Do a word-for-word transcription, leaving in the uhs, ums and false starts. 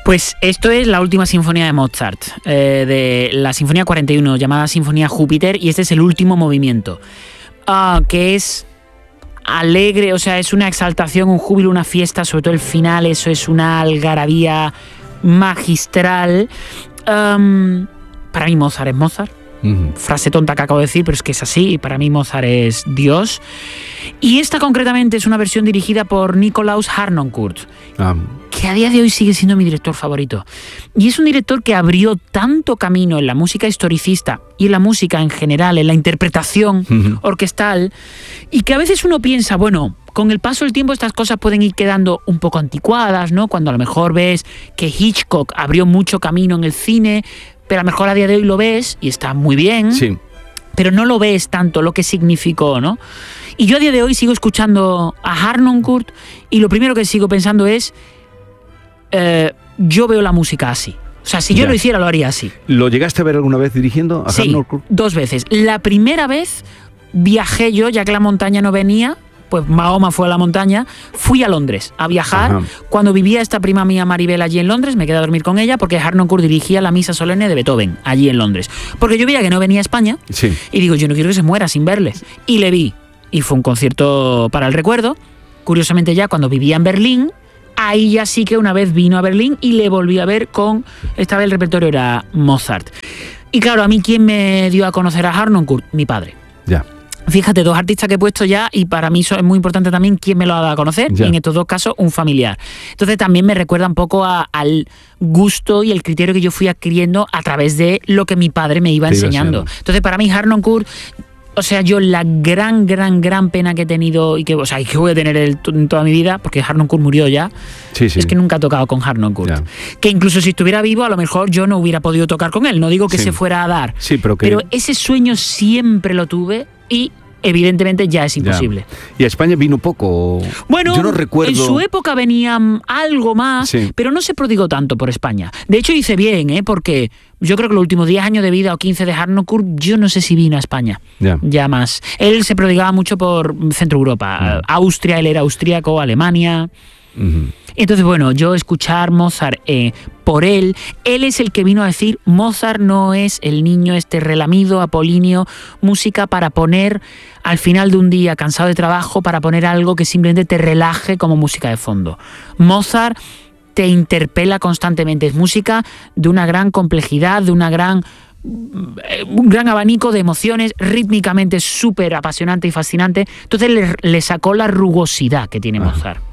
Pues esto es la última sinfonía de Mozart, eh, de la Sinfonía cuarenta y uno, llamada Sinfonía Júpiter, y este es el último movimiento, uh, que es alegre, o sea, es una exaltación, un júbilo, una fiesta, sobre todo el final, eso es una algarabía magistral. Um, para mí Mozart es Mozart. Uh-huh. Frase tonta que acabo de decir, pero es que es así, y para mí Mozart es Dios. Y esta concretamente es una versión dirigida por Nikolaus Harnoncourt, um. que a día de hoy sigue siendo mi director favorito. Y es un director que abrió tanto camino en la música historicista y en la música en general, en la interpretación uh-huh. orquestal, y que a veces uno piensa, bueno, con el paso del tiempo estas cosas pueden ir quedando un poco anticuadas, ¿no? Cuando a lo mejor ves que Hitchcock abrió mucho camino en el cine, pero a lo mejor a día de hoy lo ves y está muy bien, sí. pero no lo ves tanto lo que significó, ¿no? Y yo a día de hoy sigo escuchando a Harnoncourt y lo primero que sigo pensando es, eh, yo veo la música así. O sea, si yo ya. lo hiciera, lo haría así. ¿Lo llegaste a ver alguna vez dirigiendo a sí, Harnoncourt? Dos veces. La primera vez viajé yo, ya que la montaña no venía, pues Mahoma fue a la montaña, fui a Londres a viajar. Ajá. Cuando vivía esta prima mía Maribel allí en Londres, me quedé a dormir con ella porque Harnoncourt dirigía la misa solemne de Beethoven allí en Londres. Porque yo veía que no venía a España sí. y digo, yo no quiero que se muera sin verle. Y le vi. Y fue un concierto para el recuerdo. Curiosamente ya cuando vivía en Berlín, ahí ya sí que una vez vino a Berlín y le volví a ver con, esta vez el repertorio era Mozart. Y claro, a mí, ¿quién me dio a conocer a Harnoncourt? Mi padre. Ya. Fíjate, dos artistas que he puesto ya y para mí eso es muy importante también quién me lo ha dado a conocer ya. y en estos dos casos un familiar. Entonces también me recuerda un poco a, al gusto y el criterio que yo fui adquiriendo a través de lo que mi padre me iba Te enseñando. Iba Entonces para mí Harnoncourt, o sea, yo la gran, gran, gran pena que he tenido y que, o sea, y que voy a tener el, en toda mi vida, porque Harnoncourt murió ya, sí, sí. es que nunca he tocado con Harnoncourt. Ya. Que incluso si estuviera vivo, a lo mejor yo no hubiera podido tocar con él. No digo que sí. se fuera a dar, sí, pero, que... pero ese sueño siempre lo tuve y evidentemente ya es imposible. Ya. ¿Y a España vino poco? Bueno, yo no recuerdo... en su época venía algo más, sí. pero no se prodigó tanto por España. De hecho hice bien, ¿eh? Porque yo creo que los últimos diez años de vida o quince de Harnoncourt, yo no sé si vino a España. Ya. ya más. Él se prodigaba mucho por Centro Europa. Uh-huh. Austria, él era austríaco, Alemania... Uh-huh. Entonces, bueno, yo escuchar Mozart eh, por él, él es el que vino a decir, Mozart no es el niño este relamido, apolíneo, música para poner al final de un día cansado de trabajo, para poner algo que simplemente te relaje como música de fondo. Mozart te interpela constantemente, es música de una gran complejidad, de una gran... un gran abanico de emociones, rítmicamente súper apasionante y fascinante. Entonces le, le sacó la rugosidad que tiene Mozart.